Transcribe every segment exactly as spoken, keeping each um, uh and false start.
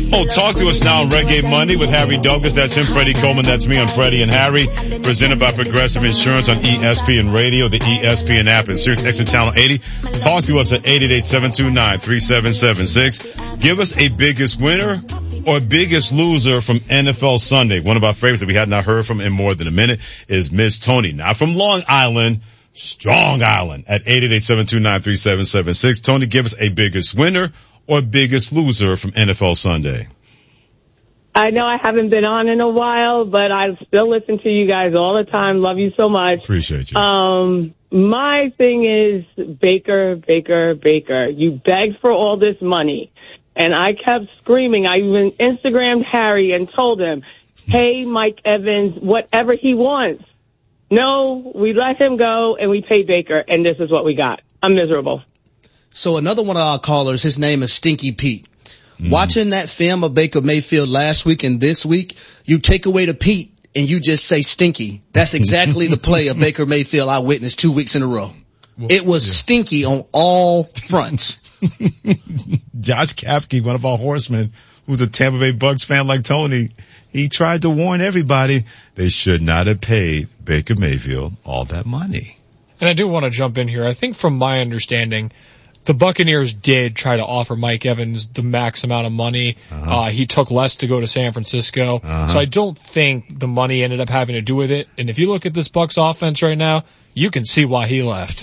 Oh, talk to us now on Reggae Monday with Harry Douglas. That's him, Freddie Coleman. That's me on Freddie and Harry. Presented by Progressive Insurance on E S P N Radio, the E S P N app, and Sirius X M Channel eighty. Talk to us at eight eight eight, seven two nine, three seven seven six. Give us a biggest winner or biggest loser from N F L Sunday. One of our favorites that we had not heard from in more than a minute is Miss Tony. Now from Long Island, Strong Island, at eight eight eight, seven two nine, three seven seven six. Tony, give us a biggest winner or biggest loser from N F L Sunday. I know I haven't been on in a while, but I still listen to you guys all the time. Love you so much. Appreciate you. Um, my thing is Baker, Baker, Baker. You begged for all this money. And I kept screaming. I even Instagrammed Harry and told him, pay Mike Evans whatever he wants. No, we let him go and we paid Baker, and this is what we got. I'm miserable. So another one of our callers, his name is Stinky Pete. Mm. Watching that film of Baker Mayfield last week and this week, you take away the Pete and you just say Stinky. That's exactly the play of Baker Mayfield I witnessed two weeks in a row. Well, it was yeah. stinky on all fronts. Josh Kafke, one of our horsemen, who's a Tampa Bay Bucks fan like Tony, he tried to warn everybody they should not have paid Baker Mayfield all that money. And I do want to jump in here. I think from my understanding, the Buccaneers did try to offer Mike Evans the max amount of money. Uh-huh. Uh, he took less to go to San Francisco. Uh-huh. So I don't think the money ended up having to do with it. And if you look at this Bucs offense right now, you can see why he left.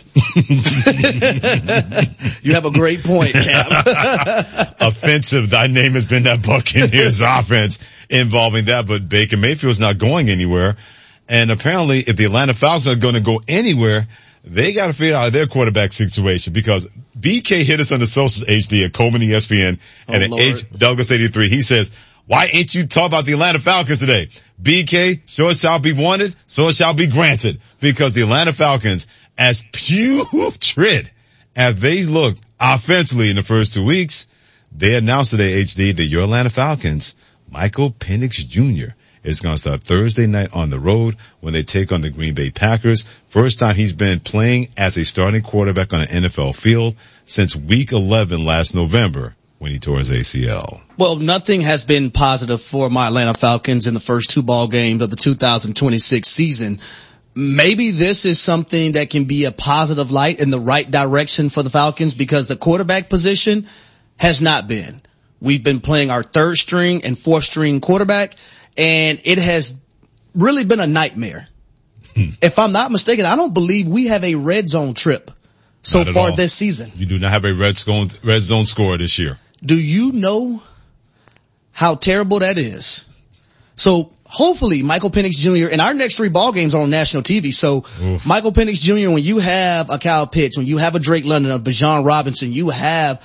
You have a great point, Cap. Offensive. Thy name has been that Buccaneers offense involving that, but Baker Mayfield's not going anywhere. And apparently if the Atlanta Falcons are going to go anywhere, they got to figure out their quarterback situation, because B K hit us on the socials, H D, at Coleman E S P N, and oh, at H Douglas eighty-three. He says, why ain't you talking about the Atlanta Falcons today? B K, so it shall be wanted, so it shall be granted. Because the Atlanta Falcons, as putrid as they looked offensively in the first two weeks, they announced today, H D, that your Atlanta Falcons, Michael Penix Junior, is going to start Thursday night on the road when they take on the Green Bay Packers. First time he's been playing as a starting quarterback on an N F L field since week eleven last November, when he tore his A C L. Well, nothing has been positive for my Atlanta Falcons in the first two ball games of the two thousand twenty-six season. Maybe this is something that can be a positive light in the right direction for the Falcons, because the quarterback position has not been. We've been playing our third string and fourth string quarterback, and it has really been a nightmare. Hmm. If I'm not mistaken, I don't believe we have a red zone trip so far this season. You do not have a red zone, red zone score this year. Do you know how terrible that is? So hopefully Michael Penix Junior and our next three ball games are on national T V. So Oof. Michael Penix Junior, when you have a Kyle Pitts, when you have a Drake London, a Bijan Robinson, you have,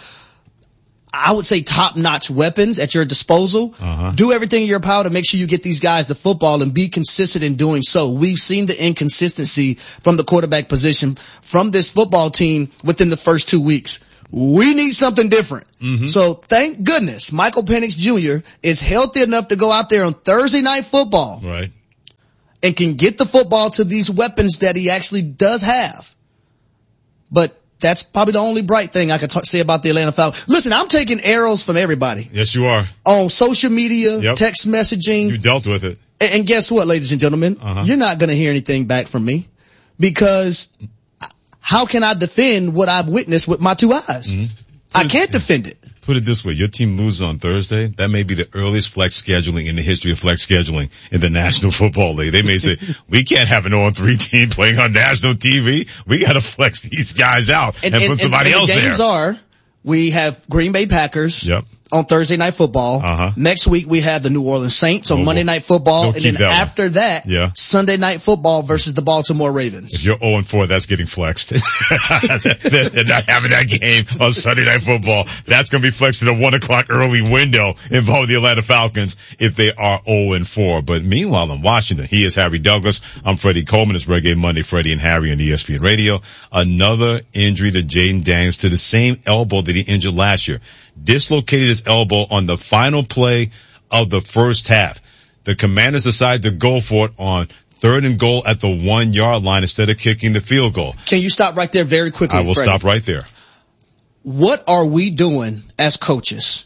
I would say, top-notch weapons at your disposal. Uh-huh. Do everything in your power to make sure you get these guys the football and be consistent in doing so. We've seen the inconsistency from the quarterback position from this football team within the first two weeks. We need something different. Mm-hmm. So thank goodness Michael Penix Junior is healthy enough to go out there on Thursday Night Football. Right. And can get the football to these weapons that he actually does have. But that's probably the only bright thing I could t- say about the Atlanta Falcons. Listen, I'm taking arrows from everybody. Yes, you are. On social media, yep. Text messaging. You dealt with it. And, and guess what, ladies and gentlemen? Uh-huh. You're not going to hear anything back from me, because how can I defend what I've witnessed with my two eyes? Mm-hmm. I can't it, defend it. Put it this way. Your team loses on Thursday. That may be the earliest flex scheduling in the history of flex scheduling in the National Football League. They may say, we can't have an oh and three team playing on national T V. We got to flex these guys out and, and, and put somebody and, and else the games there. Are, we have Green Bay Packers. Yep. On Thursday Night Football. Uh-huh. Next week we have the New Orleans Saints on oh, Monday Night Football. And then that after one. that, yeah. Sunday Night Football versus the Baltimore Ravens. If you're oh and four, that's getting flexed. They're not having that game on Sunday Night Football. That's going to be flexed in a one o'clock early window involving the Atlanta Falcons if they are oh and four. But meanwhile in Washington, he is Harry Douglas. I'm Freddie Coleman. It's Reggae Monday, Freddie and Harry on E S P N Radio. Another injury to Jaden Daniels, to the same elbow that he injured last year. Dislocated his elbow on the final play of the first half. The Commanders decided to go for it on third and goal at the one yard line instead of kicking the field goal. Can you stop right there very quickly, I will Freddie? Stop right there. What are we doing as coaches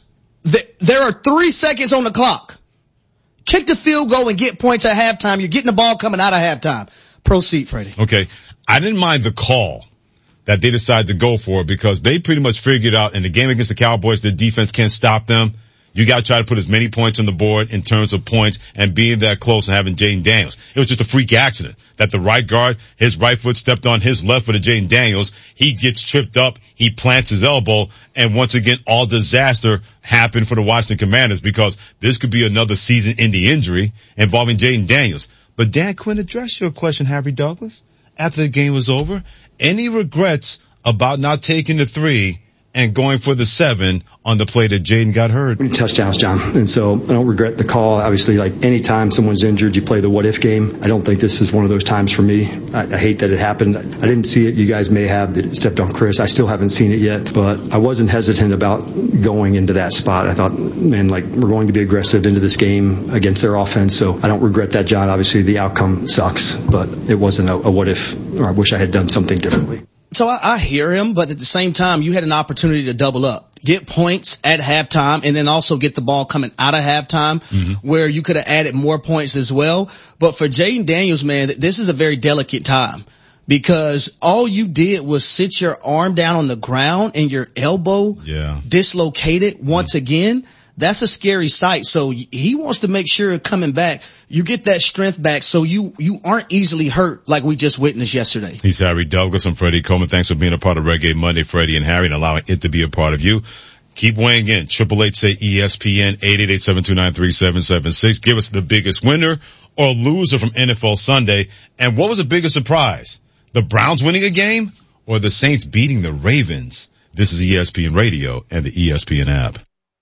There are three seconds on the clock. Kick the field goal and get points at halftime. You're getting the ball coming out of halftime. Proceed, Freddie. Okay. I didn't mind the call that they decided to go for because they pretty much figured out in the game against the Cowboys, the defense can't stop them. You got to try to put as many points on the board in terms of points and being that close and having Jaden Daniels. It was just a freak accident that the right guard, his right foot stepped on his left foot of Jaden Daniels. He gets tripped up. He plants his elbow. And once again, all disaster happened for the Washington Commanders because this could be another season-ending injury involving Jaden Daniels. But Dan Quinn addressed your question, Harry Douglas, after the game was over. Any regrets about not taking the three and going for the seven on the play that Jaden got hurt? Touchdowns, John. And so I don't regret the call. Obviously, like any time someone's injured, you play the what if game. I don't think this is one of those times for me. I, I hate that it happened. I didn't see it. You guys may have that it stepped on Chris. I still haven't seen it yet, but I wasn't hesitant about going into that spot. I thought, man, like we're going to be aggressive into this game against their offense. So I don't regret that, John. Obviously, the outcome sucks, but it wasn't a, a what if, or I wish I had done something differently. So I, I hear him, but at the same time, you had an opportunity to double up, get points at halftime, and then also get the ball coming out of halftime, mm-hmm. where you could have added more points as well. But for Jaden Daniels, man, this is a very delicate time because all you did was sit your arm down on the ground and your elbow yeah. dislocated once mm-hmm. again. That's a scary sight. So he wants to make sure coming back, you get that strength back so you, you aren't easily hurt like we just witnessed yesterday. He's Harry Douglas. I'm Freddie Coleman. Thanks for being a part of Reggae Monday, Freddie and Harry, and allowing it to be a part of you. Keep weighing in. Triple eight say E S P N, eight eight eight, seven two nine, three seven seven six. Give us the biggest winner or loser from N F L Sunday. And what was the biggest surprise? The Browns winning a game or the Saints beating the Ravens? This is E S P N Radio and the E S P N app.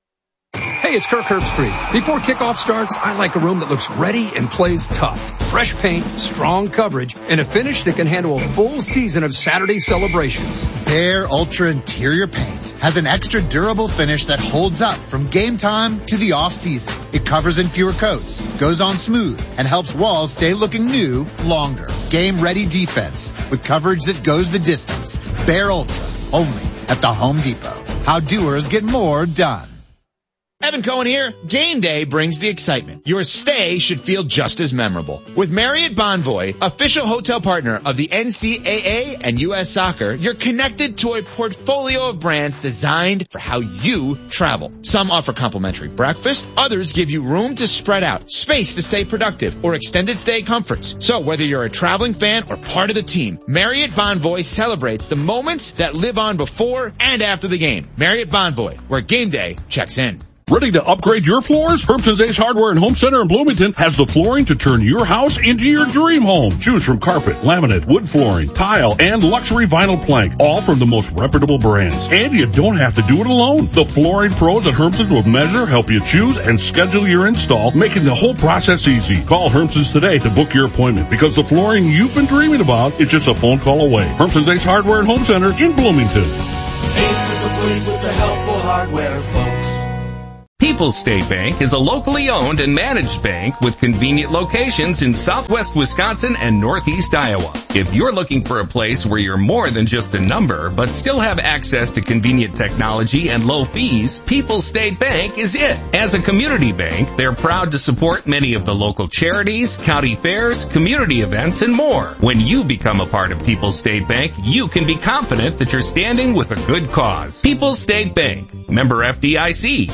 Hey, it's Kirk Herbstreit. Before kickoff starts, I like a room that looks ready and plays tough. Fresh paint, strong coverage, and a finish that can handle a full season of Saturday celebrations. Behr Ultra Interior Paint has an extra durable finish that holds up from game time to the off-season. It covers in fewer coats, goes on smooth, and helps walls stay looking new longer. Game-ready defense with coverage that goes the distance. Behr Ultra, only at the Home Depot. How doers get more done. Evan Cohen here. Game day brings the excitement. Your stay should feel just as memorable. With Marriott Bonvoy, official hotel partner of the N C double A and U S Soccer, you're connected to a portfolio of brands designed for how you travel. Some offer complimentary breakfast, others give you room to spread out, space to stay productive, or extended stay comforts. So whether you're a traveling fan or part of the team, Marriott Bonvoy celebrates the moments that live on before and after the game. Marriott Bonvoy, where game day checks in. Ready to upgrade your floors? Herbson's Ace Hardware and Home Center in Bloomington has the flooring to turn your house into your dream home. Choose from carpet, laminate, wood flooring, tile, and luxury vinyl plank, all from the most reputable brands. And you don't have to do it alone. The flooring pros at Herbson's will measure, help you choose, and schedule your install, making the whole process easy. Call Herbson's today to book your appointment because the flooring you've been dreaming about is just a phone call away. Herbson's Ace Hardware and Home Center in Bloomington. Ace is the place with the helpful hardware, folks. People's State Bank is a locally owned and managed bank with convenient locations in southwest Wisconsin and northeast Iowa. If you're looking for a place where you're more than just a number, but still have access to convenient technology and low fees, People's State Bank is it. As a community bank, they're proud to support many of the local charities, county fairs, community events, and more. When you become a part of People's State Bank, you can be confident that you're standing with a good cause. People's State Bank, member F D I C.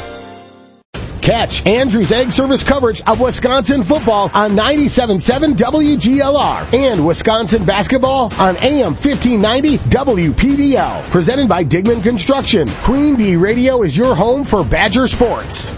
Catch Andrews Egg Service coverage of Wisconsin football on ninety-seven point seven W G L R and Wisconsin basketball on A M fifteen ninety W P D L. Presented by Digman Construction. Queen Bee Radio is your home for Badger sports.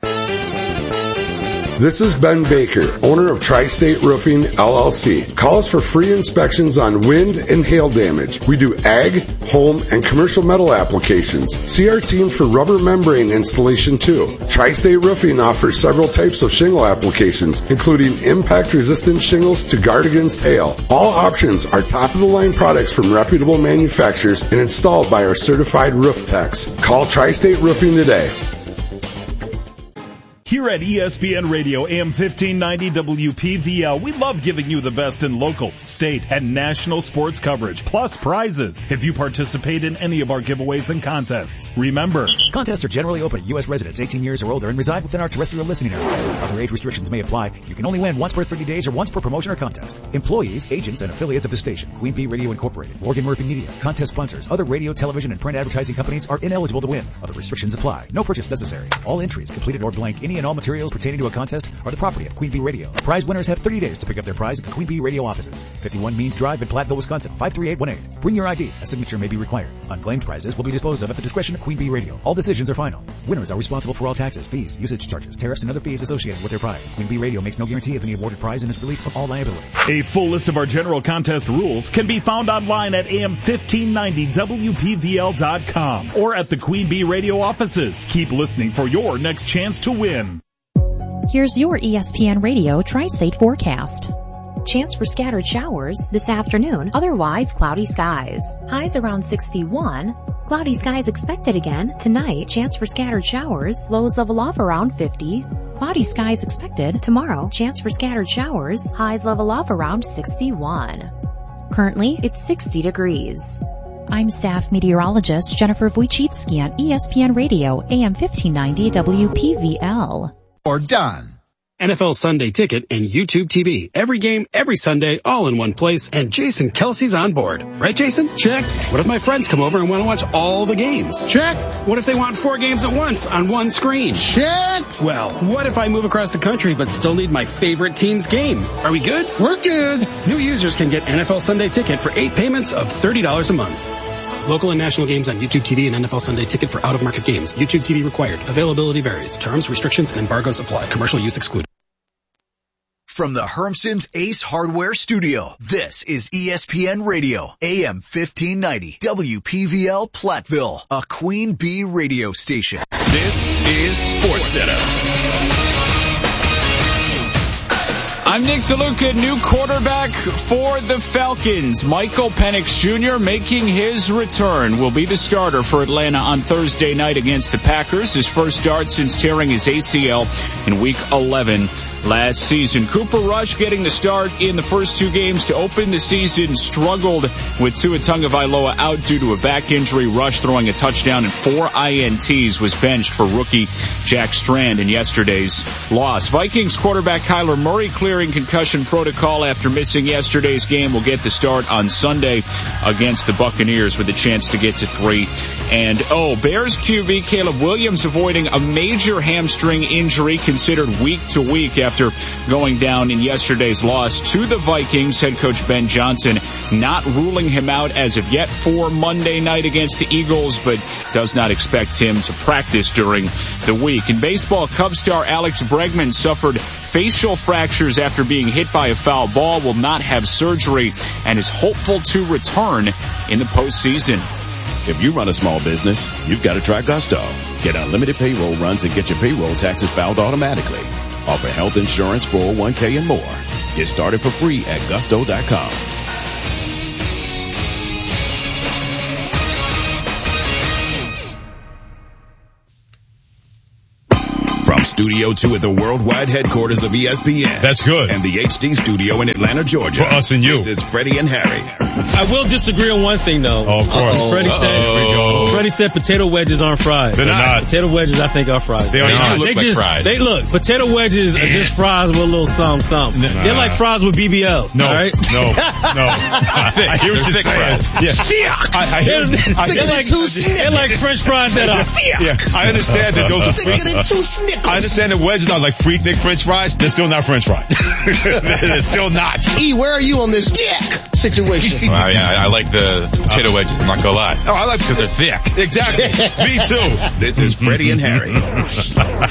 This is Ben Baker, owner of Tri-State Roofing, L L C. Call us for free inspections on wind and hail damage. We do ag, home, and commercial metal applications. See our team for rubber membrane installation too. Tri-State Roofing offers several types of shingle applications, including impact-resistant shingles to guard against hail. All options are top-of-the-line products from reputable manufacturers and installed by our certified roof techs. Call Tri-State Roofing today. Here at E S P N Radio, A M fifteen ninety W P V L, we love giving you the best in local, state, and national sports coverage, plus prizes if you participate in any of our giveaways and contests. Remember, contests are generally open to U S residents eighteen years or older and reside within our terrestrial listening area. Other age restrictions may apply. You can only win once per thirty days or once per promotion or contest. Employees, agents, and affiliates of the station, Queen Bee Radio Incorporated, Morgan Murphy Media, contest sponsors, other radio, television, and print advertising companies are ineligible to win. Other restrictions apply. No purchase necessary. All entries, completed or blank, any and all materials pertaining to a contest are the property of Queen Bee Radio. Prize winners have thirty days to pick up their prize at the Queen Bee Radio offices. fifty-one Means Drive in Platteville, Wisconsin, five three eight one eight. Bring your I D. A signature may be required. Unclaimed prizes will be disposed of at the discretion of Queen Bee Radio. All decisions are final. Winners are responsible for all taxes, fees, usage charges, tariffs, and other fees associated with their prize. Queen Bee Radio makes no guarantee of any awarded prize and is released from all liability. A full list of our general contest rules can be found online at A M fifteen ninety W P V L dot com or at the Queen Bee Radio offices. Keep listening for your next chance to win. Here's your E S P N Radio Tri-State forecast. Chance for scattered showers this afternoon, otherwise cloudy skies. Highs around sixty-one. Cloudy skies expected again tonight. Chance for scattered showers. Lows level off around fifty. Cloudy skies expected tomorrow. Chance for scattered showers. Highs level off around sixty-one. Currently, it's sixty degrees. I'm staff meteorologist Jennifer Wojcicki on E S P N Radio, A M fifteen ninety W P V L. Or done. N F L Sunday Ticket and YouTube T V. Every game, every Sunday, all in one place. And Jason Kelsey's on board. Right, Jason? Check. What if my friends come over and want to watch all the games? Check. What if they want four games at once on one screen? Check. Well, what if I move across the country but still need my favorite team's game? Are we good? We're good. New users can get N F L Sunday Ticket for eight payments of thirty dollars a month. Local and national games on YouTube T V and N F L Sunday Ticket for out-of-market games. YouTube T V required. Availability varies. Terms, restrictions, and embargoes apply. Commercial use excluded. From the Hermson's Ace Hardware Studio, this is E S P N Radio, A M fifteen ninety, W P V L Platteville, a Queen Bee radio station. This is Sports Center. I'm Nick DeLuca, new quarterback for the Falcons. Michael Penix Junior making his return, will be the starter for Atlanta on Thursday night against the Packers. His first start since tearing his A C L in week eleven last season. Cooper Rush getting the start in the first two games to open the season. Struggled with Tua Tagovailoa out due to a back injury. Rush throwing a touchdown and four I N Ts, was benched for rookie Jack Strand in yesterday's loss. Vikings quarterback Kyler Murray clearing concussion protocol after missing yesterday's game. Will get the start on Sunday against the Buccaneers with a chance to get to three and oh. Bears Q B Caleb Williams avoiding a major hamstring injury, considered week to week after going down in yesterday's loss to the Vikings. Head coach Ben Johnson not ruling him out as of yet for Monday night against the Eagles, but does not expect him to practice during the week. In baseball, Cubs star Alex Bregman suffered facial fractures after being hit by a foul ball, will not have surgery, and is hopeful to return in the postseason. If you run a small business, you've got to try Gusto. Get unlimited payroll runs and get your payroll taxes filed automatically. Offer health insurance, four oh one k, and more. Get started for free at gusto dot com. From Studio two at the worldwide headquarters of E S P N. That's good. And the H D studio in Atlanta, Georgia. For us and you. This is Freddie and Harry. I will disagree on one thing, though. Oh, of course. Uh-oh. Freddie Uh-oh. said, Here we go. Freddie said potato wedges aren't fries. They're not. Potato wedges, I think, are fries. They, are they, not. they look like just, fries. They look. Potato wedges are just fries with a little something, something. Nah. They're like fries with B B Ls. No, all right? no, no. I hear what you're saying. Yeah. I, I hear, I hear, they're, like, they're like French fries that are. Yeah, I understand that those are free. I understand that wedges are like Freaknik French fries. They're still not French fries. They're still not. E, where are you on this dick situation? Wow, yeah, I, I like the potato wedges. I'm not gonna lie. Oh, I like because they're thick. Exactly. Me too. This is Freddie and Harry.